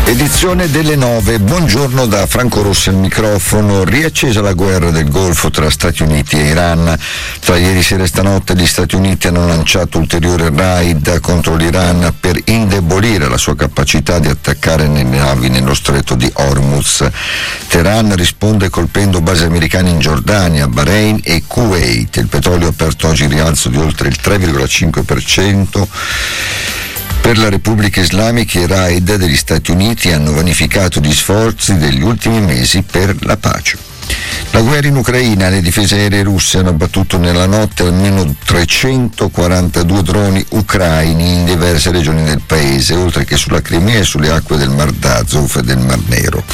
Edizione delle 9, buongiorno da Franco Rossi al microfono. Riaccesa la guerra del Golfo tra Stati Uniti e Iran. Tra ieri sera e stanotte gli Stati Uniti hanno lanciato ulteriori raid contro l'Iran per indebolire la sua capacità di attaccare le navi nello stretto di Hormuz. Teheran risponde colpendo basi americane in Giordania, Bahrain e Kuwait. Il petrolio ha aperto oggi rialzo di oltre il 3,5%. Per la Repubblica Islamica i raid degli Stati Uniti hanno vanificato gli sforzi degli ultimi mesi per la pace. La guerra in Ucraina, le difese aeree russe hanno abbattuto nella notte almeno 342 droni ucraini in diverse regioni del paese, oltre che sulla Crimea e sulle acque del Mar d'Azov e del Mar Nero.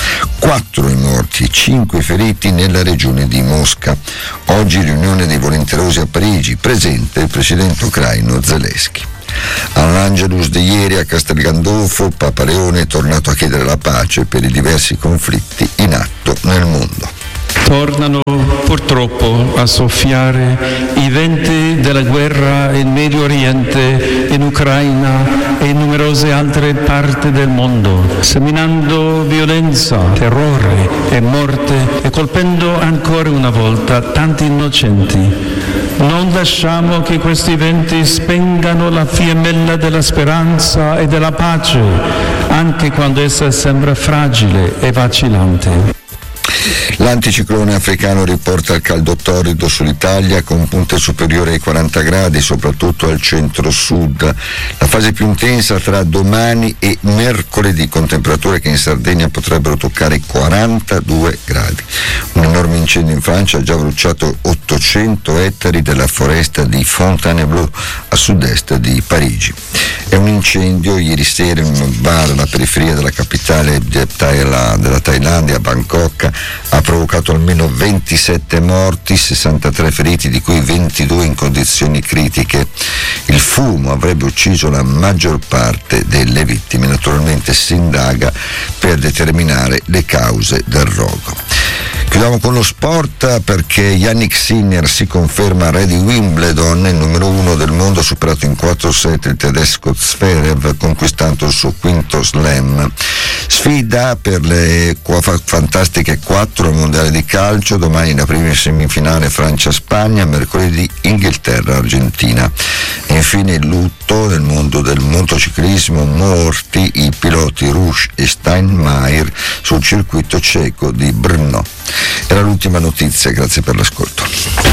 4 i morti e 5 i feriti nella regione di Mosca. Oggi riunione dei volenterosi a Parigi, presente il presidente ucraino Zelensky. All'Angelus di ieri a Castel Gandolfo, Papa Leone è tornato a chiedere la pace per i diversi conflitti in atto nel mondo. Tornano purtroppo a soffiare i venti della guerra in Medio Oriente, in Ucraina e in numerose altre parti del mondo, seminando violenza, terrore e morte e colpendo ancora una volta tanti innocenti. Non lasciamo che questi venti spengano la fiammella della speranza e della pace, anche quando essa sembra fragile e vacillante. L'anticiclone africano riporta il caldo torrido sull'Italia con punte superiori ai 40 gradi, soprattutto al centro-sud. La fase più intensa tra domani e mercoledì, con temperature che in Sardegna potrebbero toccare i 42 gradi. Un enorme incendio in Francia ha già bruciato 800 ettari della foresta di Fontainebleau a sud-est di Parigi. È un incendio ieri sera in un bar alla periferia della capitale della Thailandia, Bangkok, ha provocato almeno 27 morti, 63 feriti, di cui 22 in condizioni critiche. Il fumo avrebbe ucciso la maggior parte delle vittime. Naturalmente si indaga per determinare le cause del rogo. Chiudiamo con lo sport perché Yannick Sinner si conferma re di Wimbledon, il numero 1 del mondo, ha superato in 4 set il tedesco Zverev, conquistando il suo quinto slam. Sfida per le fantastiche 4 mondiali di calcio, domani la prima semifinale Francia-Spagna, mercoledì Inghilterra-Argentina. E infine il lutto nel mondo del motociclismo, morti i piloti Rush e Steinmeier sul circuito ceco di Brno. Era l'ultima notizia, grazie per l'ascolto.